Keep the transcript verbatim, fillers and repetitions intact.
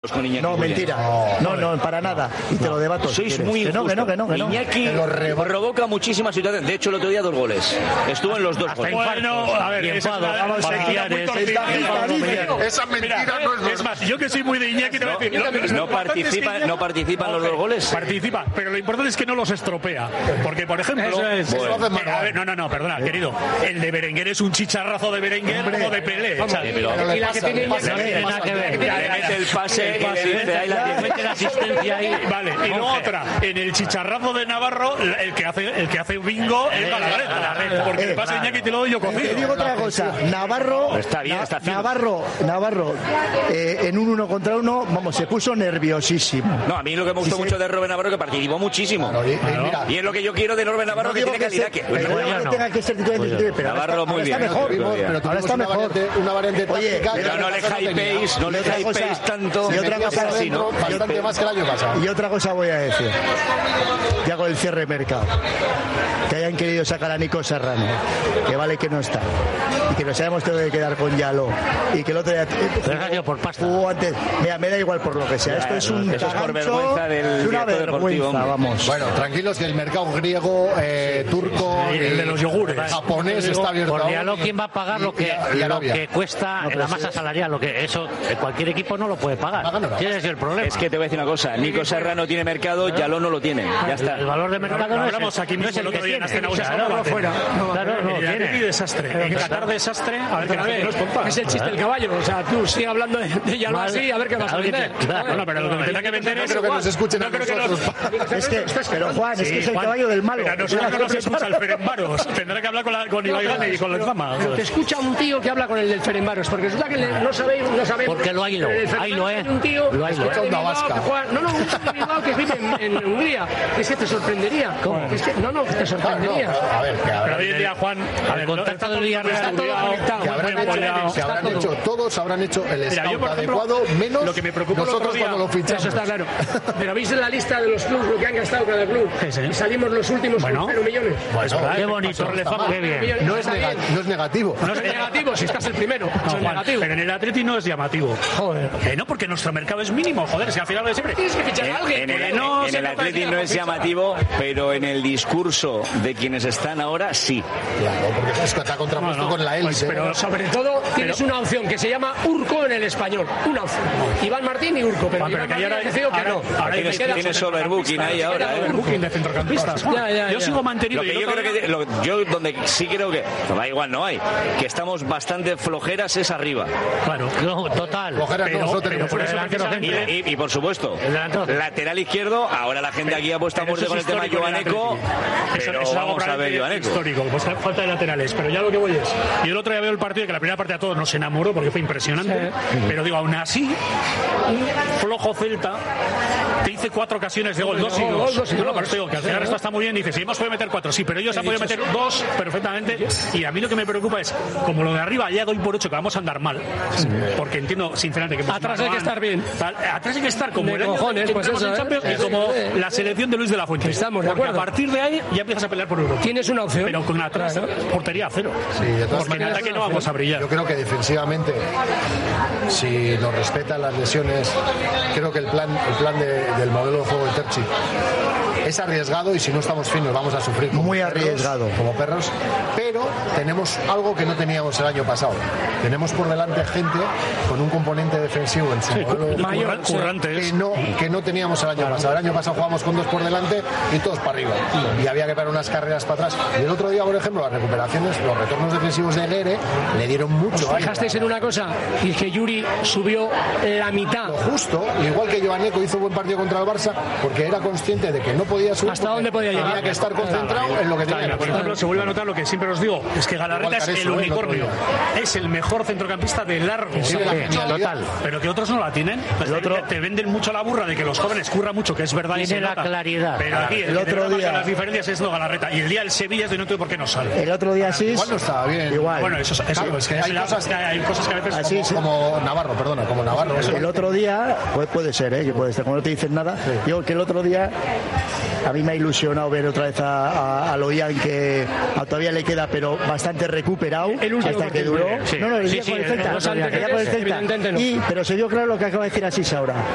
No, mentira. No, no, para nada. Y te lo debato. Sois muy que no, que no, que no, que no. Iñaki provoca muchísimas situaciones. De hecho, el otro día dos goles. Estuvo en los dos goles. Bueno, a ver, esa mentira no es. Es más, yo que soy muy de Iñaki, no, no participa, no participa en los dos goles. Participa, pero lo importante es que no los estropea. Porque, por ejemplo, Eso es. bueno. Bueno. A ver, no, no, no, perdona, querido. El de Berenguer es un chicharrazo de Berenguer o de Pelé. Vamos, ¿sabes? pero, y la que tiene pasa, no tiene nada que ver. Le mete el pase, el pase, y le dice, ahí la mete la asistencia ahí. Vale, y luego otra, en el chicharrazo de Navarro, el que hace el que hace bingo es Galarreta. Porque Eh, le pasa a Iñaki y te lo doy yo cocido. Te digo otra cosa, Navarro, está bien, está fino. Navarro, Navarro, eh, en un uno contra uno, vamos, se puso nerviosísimo. No, a mí lo que me gustó Sí, mucho sí. de Rubén Navarro que participó muchísimo. Claro, y- y mira, y es lo que yo quiero de Rubén Navarro, no que digo tiene que calidad. se- Que, pero no digo que tenga que ser titular indiscutible, pero ahora Navarro está- muy ahora bien. está mejor. Pero Ahora tuvimos está una mejor. variante, una variante Oye, táctica que pero el no año le pasado tenía. hypeéis, no le Y otra cosa- hypeéis tanto. y otra cosa- así, ¿no? Bastante más que el año pasado. Y otra cosa voy a decir, ya con el cierre de mercado, que hayan querido sacar a Nico Serrano, que vale que no está, y que nos hayamos tenido que quedar con Yalo, y que el otro día por pasta. jugó antes, mira, me da igual por lo que sea, Ya, esto es no, un eso es por cagancho, vergüenza del es una director deportivo, vergüenza, hombre. vamos. Bueno, tranquilos que el mercado griego, eh, turco, el de los yogures, japonés está abierto. Por ahora Diallo, y- ¿quién va a pagar lo que, y- y lo Arabia. que cuesta No, en la pero masa sí. salarial? Lo que eso eh, cualquier equipo no lo puede pagar. Pagan horas. Ese es el problema. Es que te voy a decir una cosa, Nico Serrano tiene mercado, Yaló no lo tiene. Ya está. El valor de mercado Lo no es hablamos el, aquí no mismo es el el que otro día en tiene. Astena Usa, Claro, no no, fuera. Claro, no lo El tiene. Atleti desastre. En Qatar desastre. A ver, que la gente no es tonta. Es el chiste del caballo. O sea, tú sigue hablando de, de Yaló Vale. así, a ver qué vas a Alguien vender. que- claro. Bueno, pero lo que me tendrá que vender No es creo que igual. nos escuchen No a creo que nos- nosotros. Es que, pero Juan, es que Sí, es el Juan, caballo del malo. pero a nosotros no nos escucha el Ferenbaros. Tendrá que hablar con, la, con Ibaigane y con Lezama. Te escucha un tío que habla con el del Ferenbaros, porque resulta que le- no sabéis, no sabéis. Porque lo hay, lo- pero el Ferenbaros hay, lo es. hay un tío Lo hay, lo que es. de Una Bilbao, vasca. que juega- no, no, un tío de Bilbao que vive en, en Hungría. Es que te sorprendería. ¿Cómo? Es que, no, no, te sorprendería. A ver, que Pero habrá, hoy en día, Juan, a El ver, contacto está del todo Villarreal. estudiado, conectado. que habrán muy hecho, empollado. que habrán hecho, todos habrán hecho el Mira, yo, scout por ejemplo, adecuado, menos lo que me preocupa el nosotros otro día- cuando lo fichamos. Eso está claro. Pero veis en la lista de los clubes lo que han gastado cada club. Sí, sí. Y salimos los últimos Bueno. con cero millones. Bueno, Qué bonito. está Qué bien. Millones, no es, está nega- bien. no es negativo. No es negativo si estás el primero. No, Eso es Juan, negativo. pero en el Atleti no es llamativo. Joder. Eh, no, porque nuestro mercado es mínimo, joder, si al final de siempre. Tienes que fichar a alguien. En el, Eh, no, en se el nota Atleti que no la es ficha. llamativo, pero en el discurso de quienes están ahora sí. Claro, porque es que está contrapuesto No, no, con la pues, élite. pero- Sobre todo tienes una opción que se llama Urco en el español. Una opción. Iván Martín y Urco. Pero, Juan, pero Iván que Martín ahora, ha decidido que ahora, no. ahora Tienes, me queda tienes sobre- overbooking ahí ahora. ¿eh? Booking de centrocampistas. Juan. Ya, ya, Yo ya. sigo mantenido. Lo que y yo el creo otro que lo- yo donde sí creo que no, da igual no hay que estamos bastante flojeras es arriba Claro. No, total. Flojeras no, Pero, nosotros pero tenemos. por eso delantero precisamente- y, y- y, por supuesto El delantero. lateral izquierdo ahora la gente aquí ha puesto a Pero muerte eso con es el tema de histórico del Joaneco Atleti. Eso- pero eso es algo vamos a ver realmente Joaneco histórico, pues falta de laterales, pero ya lo que voy es. Y el otro día veo el partido que la primera parte a todos nos enamoró porque fue impresionante, pero digo, aún así, un flojo Celta te hice cuatro ocasiones de gol, dos y Gol, dos. dos y No, no, dos. pero te digo que al final esto está muy bien, dices, si hemos podido meter cuatro, sí, pero ellos han podido meter dos perfectamente, y a mí lo que me preocupa es, como lo de arriba ya doy por hecho que vamos a andar mal, porque entiendo sinceramente que Atrás hay que estar bien. Tal, atrás hay que estar como De el año cojones, que pues entramos eso, en ¿eh? Champions y Sí, como sí, sí. la selección de Luis de la Fuente. Estamos de Porque acuerdo. a partir de ahí ya empiezas a pelear por Europa. Tienes una opción. Pero con atrás, Claro. portería a cero. Sí, de todas Porque en maneras, ataque no vamos a brillar. Yo creo que defensivamente, si nos respetan las lesiones, creo que el plan, el plan de- del modelo de juego de Terchi es arriesgado y si no estamos finos vamos a sufrir como Muy perros, arriesgado. como perros, pero tenemos algo que no teníamos el año pasado. Tenemos por delante gente con un componente defensivo en su Sí, modelo de curra- juego currantes. que no, que no teníamos el año pasado. El año pasado jugamos con dos por delante y todos para arriba. Y había que parar unas carreras para atrás. Y el otro día, por ejemplo, las recuperaciones, los retornos defensivos de Guere le dieron mucho. ¿Os fijasteis en una cosa? Y es que Yuri subió la mitad. Lo justo, igual que Joaneco hizo buen partido contra el Barça, porque era consciente de que no podía subir. ¿Hasta porque dónde podía llegar? Había que estar concentrado en lo que tenía que Por hacer. ejemplo, se vuelve a notar lo que siempre os digo, es que Galarreta es Igual el Careso, ¿eh? el otro unicornio. día. Es el mejor centrocampista de largo. Sí, ¿sabes? la genialidad. Total. Pero que otros no la tienen. Pues El te- otro- te venden mucho la burra de que los jóvenes curran mucho, que es verdad. y Tiene se la nota. claridad. Pero aquí el, El otro otro día- las diferencias es no Galarreta. Y el día del Sevilla es de no entiendo por qué no sale. El otro día sí. Igual no estaba bien. Igual. Bueno, eso, eso Claro, es que hay la- cosas- hay cosas que a veces Así, sí. Como Navarro, perdona, como Navarro. El otro día, pues puede ser, ¿eh? Que puede ser, como no te dicen nada. Digo que el otro día a mí me ha ilusionado ver otra vez a, a, a Loian, que a- todavía le queda, pero bastante recuperado. El último hasta que partido. duró. Sí. No, no, el Sí, día sí, con el el- Celta. los El día con el anteriores, Celta. evidentemente no. Y, pero se vio claro lo que acaba de decir Asís ahora.